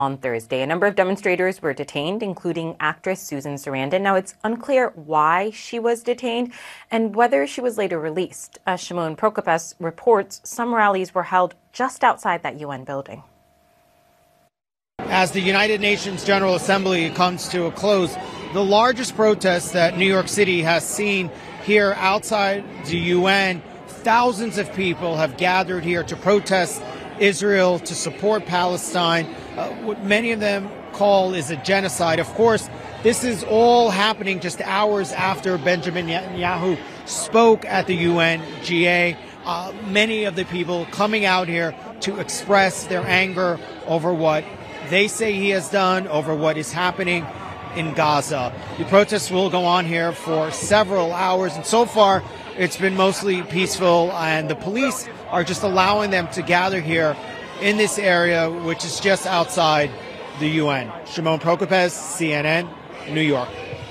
On Thursday, a number of demonstrators were detained, including actress Susan Sarandon. Now, it's unclear why she was detained and whether she was later released. As Shimon Prokopis reports, some rallies were held just outside that UN building. As the United Nations General Assembly comes to a close, the largest protest that New York City has seen here outside the UN, thousands of people have gathered here to protest Israel, to support Palestine. What many of them call is a genocide. Of course, this is all happening just hours after Benjamin Netanyahu spoke at the UNGA. Many of the people coming out here to express their anger over what they say he has done, over what is happening in Gaza. The protests will go on here for several hours, and so far it's been mostly peaceful, and the police are just allowing them to gather here in this area, which is just outside the UN. Shimon Prokopis, CNN, New York.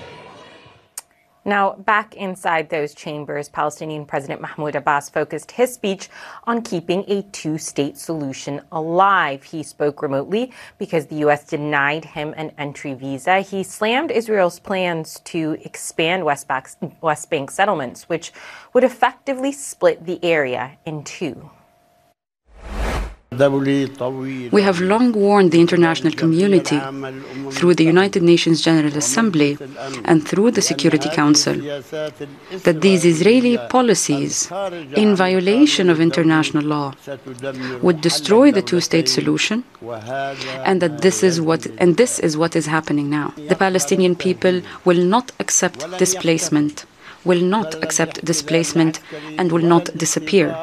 Now, back inside those chambers, Palestinian President Mahmoud Abbas focused his speech on keeping a two-state solution alive. He spoke remotely because the U.S. denied him an entry visa. He slammed Israel's plans to expand West Bank settlements, which would effectively split the area in two. We have long warned the international community through the United Nations General Assembly and through the Security Council that these Israeli policies, in violation of international law, would destroy the two-state solution, and that this is what is happening now. The Palestinian people will not accept displacement, and will not disappear.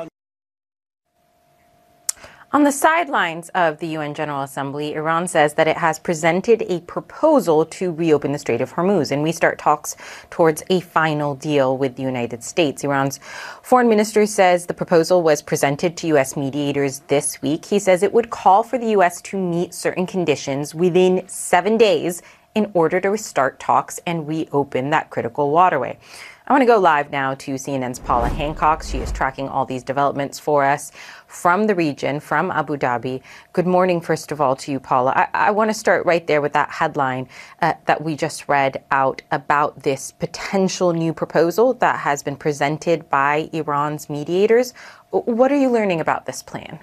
On the sidelines of the UN General Assembly, Iran says that it has presented a proposal to reopen the Strait of Hormuz, and restart talks towards a final deal with the United States. Iran's foreign minister says the proposal was presented to U.S. mediators this week. He says it would call for the U.S. to meet certain conditions within 7 days in order to restart talks and reopen that critical waterway. I want to go live now to CNN's Paula Hancock. She is tracking all these developments for us from the region, from Abu Dhabi. Good morning, first of all, to you, Paula. I want to start right there with that headline that we just read out about this potential new proposal that has been presented by Iran's mediators. What are you learning about this plan?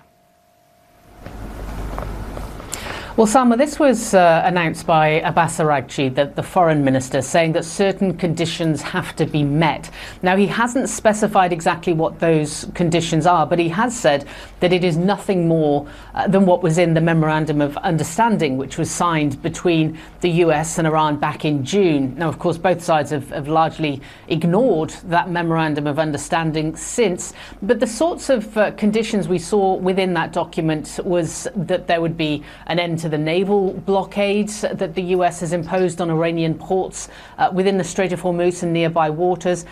Well, Salma, this was announced by Abbas Araghchi, the foreign minister, saying that certain conditions have to be met. Now, he hasn't specified exactly what those conditions are, but he has said that it is nothing more than what was in the Memorandum of Understanding, which was signed between the US and Iran back in June. Now, of course, both sides have largely ignored that Memorandum of Understanding since. But the sorts of conditions we saw within that document was that there would be an end to the naval blockades that the US has imposed on Iranian ports within the Strait of Hormuz and nearby waters,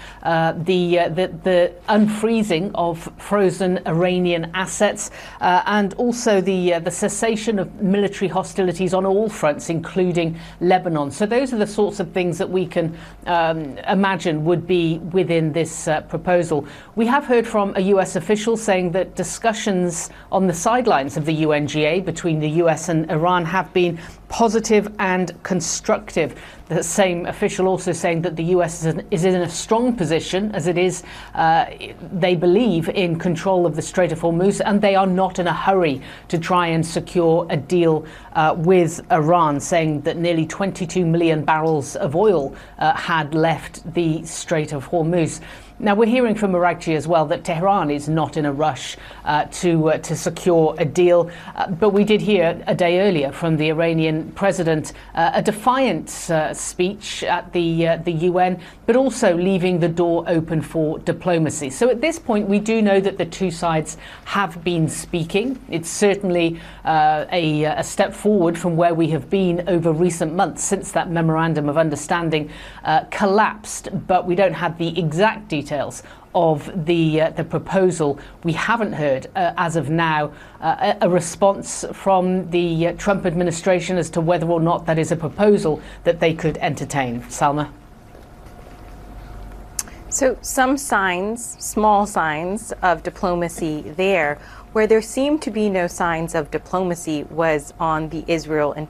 the unfreezing of frozen Iranian assets, and also the cessation of military hostilities on all fronts, including Lebanon. So those are the sorts of things that we can imagine would be within this proposal. We have heard from a US official saying that discussions on the sidelines of the UNGA between the US and Iran have been positive and constructive. The same official also saying that the US is in a strong position, as it is, they believe, in control of the Strait of Hormuz, and they are not in a hurry to try and secure a deal with Iran, saying that nearly 22 million barrels of oil had left the Strait of Hormuz. Now, we're hearing from Araghchi as well that Tehran is not in a rush to secure a deal. But we did hear a day earlier from the Iranian president a defiant speech at the UN, but also leaving the door open for diplomacy. So at this point, we do know that the two sides have been speaking. It's certainly a step forward from where we have been over recent months since that Memorandum of Understanding collapsed. But we don't have the exact details of the proposal. We haven't heard, as of now, a response from the Trump administration as to whether or not that is a proposal that they could entertain. Salma? So some signs, small signs of diplomacy there. Where there seemed to be no signs of diplomacy was on the Israel and